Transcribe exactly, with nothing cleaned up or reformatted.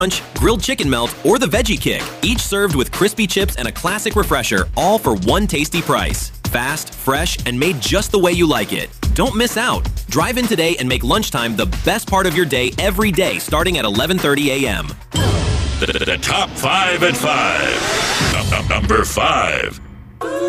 Lunch, grilled chicken melt, or the veggie kick, each served with crispy chips and a classic refresher, all for one tasty price. Fast, fresh, and made just the way you like it. Don't miss out. Drive in today and make lunchtime the best part of your day every day, starting at eleven thirty a.m. The, the, the top five at five. Number five.